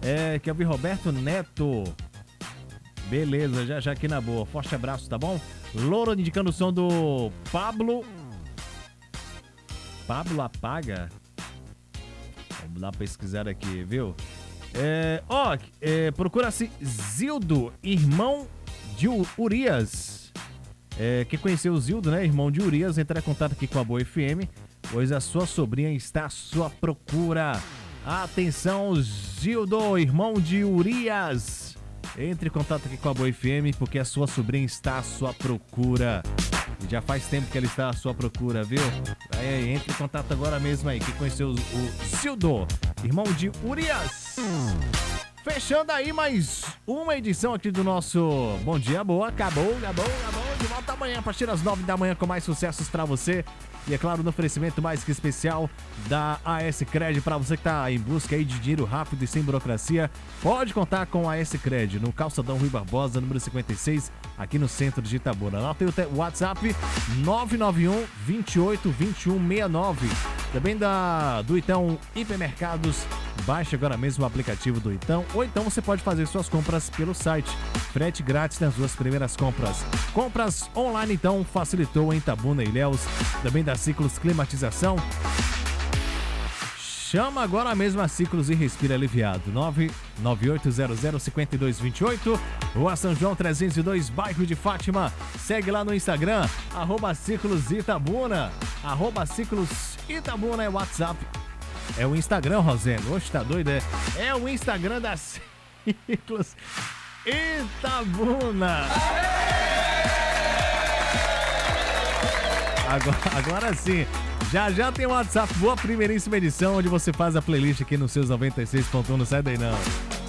Quer ouvir Roberto Neto. Beleza, já aqui na boa. Forte abraço, tá bom? Louro indicando o som do Pablo. Pablo Apaga? Vamos dar uma pesquisada aqui, viu? Procura-se Zildo, irmão de Urias. Quem conheceu o Zildo, né? Irmão de Urias, entrar em contato aqui com a Boa FM, pois a sua sobrinha está à sua procura. Atenção, Zildo, irmão de Urias. Entre em contato aqui com a Boa FM, porque a sua sobrinha está à sua procura. E já faz tempo que ela está à sua procura, viu? Aí, entre em contato agora mesmo aí, que conheceu o Zildo, irmão de Urias. Fechando aí mais uma edição aqui do nosso Bom Dia Boa. Acabou. De volta amanhã, a partir das 9 da manhã, com mais sucessos pra você. E é claro, no oferecimento mais que especial da AS Cred, para você que tá em busca aí de dinheiro rápido e sem burocracia, pode contar com a AS Cred no Calçadão Rui Barbosa, número 56, aqui no centro de Itabuna. Lá tem o WhatsApp 991 28 21 69. Também do Itão Hipermercados. Baixe agora mesmo o aplicativo do Itão, ou então você pode fazer suas compras pelo site. Frete grátis nas suas primeiras compras. Compras online, então, facilitou em Itabuna e Ilhéus. Também da Ciclos Climatização. Chama agora mesmo a Ciclos e respira aliviado. 998005228, Rua São João 302, bairro de Fátima. Segue lá no Instagram, @Ciclos Itabuna. @Ciclos Itabuna é o WhatsApp. É o Instagram, Rosendo. Oxe, tá doido, é? É o Instagram da Ciclos Itabuna. Agora sim. Já tem o WhatsApp. Boa primeiríssima edição, onde você faz a playlist aqui nos seus 96.1. Não sai daí, não.